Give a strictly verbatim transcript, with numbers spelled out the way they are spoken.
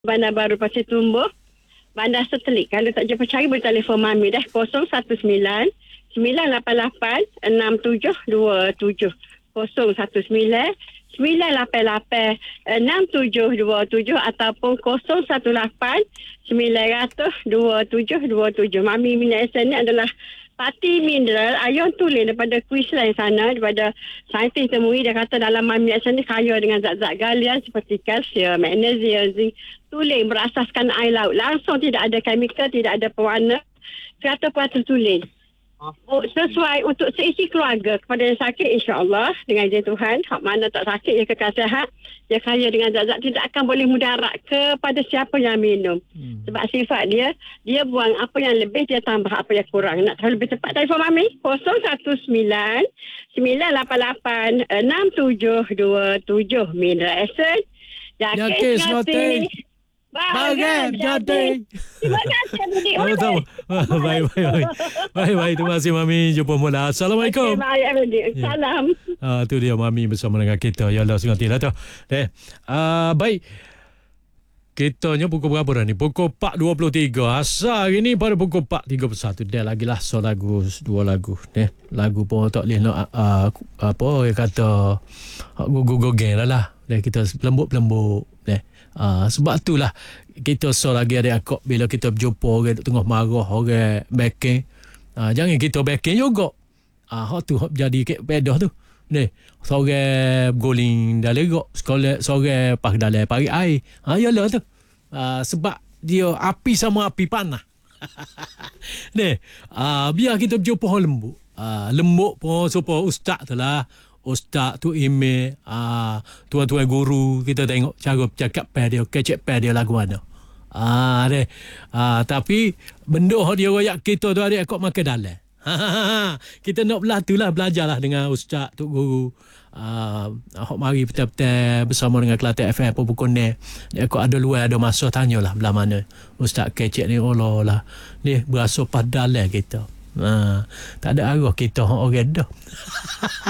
Bandar Baru Pasir Tumbuh, Bandar Setelik. Kalau tak jumpa cari boleh telefon Mami dah kosong satu sembilan sembilan lapan lapan enam tujuh dua tujuh kosong satu sembilan sembilan lapan lapan enam tujuh dua tujuh ataupun kosong satu lapan sembilan kosong dua tujuh dua tujuh. Mami minyak esen ni adalah parti mineral ion tulen daripada Queensland sana, daripada saintis temui. Dia kata dalam minyak esen ni kaya dengan zat-zat galian seperti kalsium, magnesium, zinc, tulen berasaskan air laut. Langsung tidak ada kemikal, tidak ada pewarna, seratus peratus tulen. Oh, sesuai untuk seisi keluarga. Kepada yang sakit, insya-Allah dengan izin Tuhan, hak mana tak sakit dia kekal sihat, dia kaya dengan zat-zat, tidak akan boleh mudarat kepada siapa yang minum. Hmm. Sebab sifat dia, dia buang apa yang lebih, dia tambah apa yang kurang. Nak tahu lebih tepat, telefon Mami kosong satu sembilan sembilan lapan lapan enam tujuh dua tujuh. Mineral Essence, yakin ngati Bagai jadi. Terima kasih Budi. Sama-sama. Baik, baik, baik. Baik, baik. Terima kasih Mami. Jumpa mula. Assalamualaikum. Okay, baik Budi. Salam. Ah, tu dia Mami bersama dengan kita. Ya Allah, sengaja lah tu. Eh, ah, baik. Kitanya pukul berapa dah ni? Pukul empat dua puluh tiga. Asal hari ni pada pukul empat tiga puluh satu. Dia lagi lah so lagu, dua lagu. Eh, lagu pun tak boleh nak, uh, apa dia kata, gugu geng lah lah. Dia kita pelembut-pelembut. Eh. Uh, sebab itulah kita so lagi ada akak bila kita berjumpa orang tengah marah orang backing, uh, jangan kita backing juga. Ah, uh, tu hok jadi kek pedah tu. Ni, sore goling dalam gok, sekolah sore pas dalam pagi air. Ha, yalah tu. Uh, sebab dia api sama api panah. Ni, uh, biar kita berjumpa orang lembut. Uh, lembut pun supaya ustaz tu lah. Ustaz tu email, ah, tuan-tuan guru, kita tengok cara bercakap pada dia, kecek pada dia lagu mana. Ah, deh. Ah, tapi benda dia royak kita tu adik kok makan dalam. Kita nak belah belajarlah dengan ustaz tu guru. Ah, hok mari betul-betul bersama dengan Kelantan F M pukul ni. Dia kok ada luar ada masa tanyalah belah mana ustaz kecek ni, Allah lah. Ni berasa pada dalam kita. Ha, tak ada arah kita orang dah.